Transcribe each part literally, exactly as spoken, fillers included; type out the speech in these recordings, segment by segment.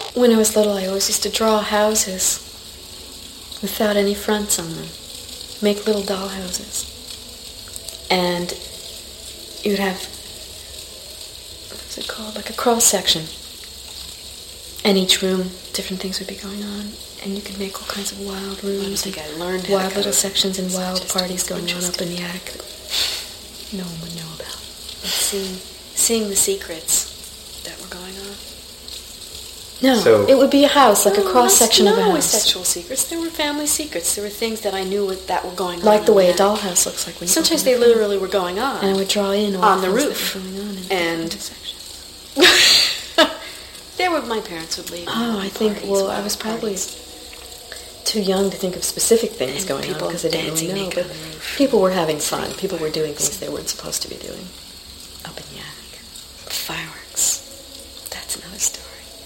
When I was little, I always used to draw houses without any fronts on them. Make little doll houses. And you would have, what's it called, like a cross section. And each room, different things would be going on. And you could make all kinds of wild rooms. I think I learned how wild to little code. sections and It's not wild just parties going on up in the attic that no one would know about. And seeing, seeing the secrets that were going on. No, So- it would be a house, like No, a cross section not of a always house. sexual secrets. There were family secrets. There were things that I knew what, that were going on. Like the in way a attic. dollhouse looks like when you Sometimes open they the front. literally were going on. And I would draw in all On the the things roof. that were going on in And- different sections. There were my parents would leave. Oh, I think, parties, well, I wild was probably parties. too young to think of specific things And going on people because I didn't dancing really know. naked But on the roof. people were having fun. People were doing things they weren't supposed to be doing up in the attic. Fireworks. That's another story.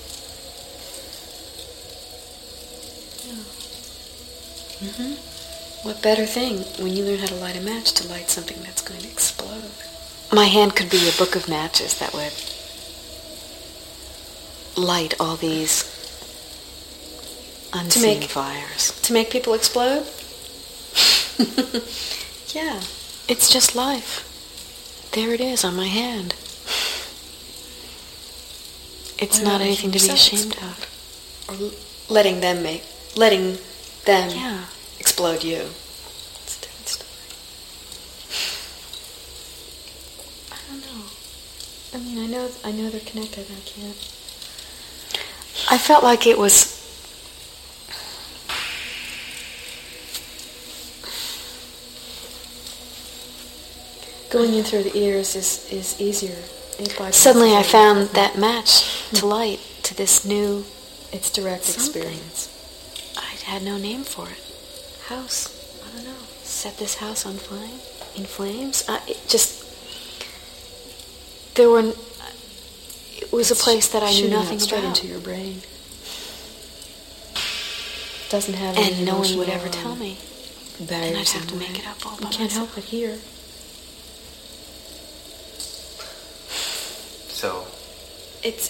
Mm-hmm. What better thing when you learn how to light a match to light something that's going to explode? My hand could be a book of matches that would light all these unseen make- fires. To make people explode? Yeah. It's just life. There it is on my hand. It's Why not not anything to be yourself ashamed of. Or l- letting them make, letting them Yeah. explode you. It's a different story. I don't know. I mean, I know, I know they're connected. I can't. I felt like it was Going in through the ears is, is easier. It bypasses suddenly I all found the- that match to light to this new. It's direct something. experience. I had no name for it. House. I don't know. Set this house on flame. In flames. I, it just. There were. It was a place that I knew Shooting nothing out straight about, into your brain. Doesn't have any and no one would ever emotional, tell me. um, And I'd barriers have in to the make way. it up all You by can't myself. help it here. So, It's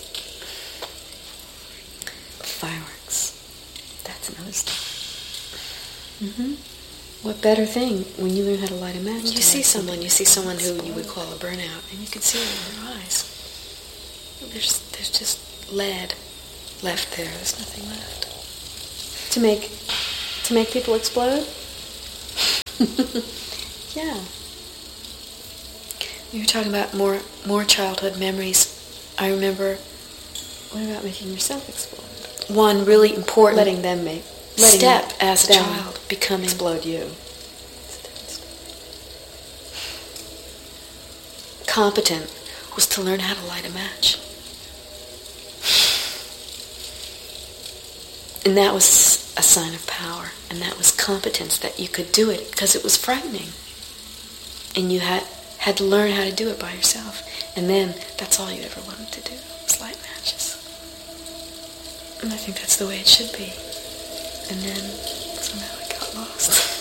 fireworks. That's another story. Mm-hmm. What better thing when you learn how to light a match? You to see light someone, you see someone who explode. you would call a burnout, and you can see it in their eyes. There's, there's just lead left there. There's nothing left. to make to make people explode. Yeah. You were talking about more more childhood memories. I remember What about making yourself explode? one really important Letting them make letting step as a them child, becoming explode you. competent was to learn how to light a match. And that was a sign of power, and that was competence, that you could do it, because it was frightening. And you had had to learn how to do it by yourself. And then that's all you ever wanted to do, was light matches. And I think that's the way it should be. And then somehow it got lost.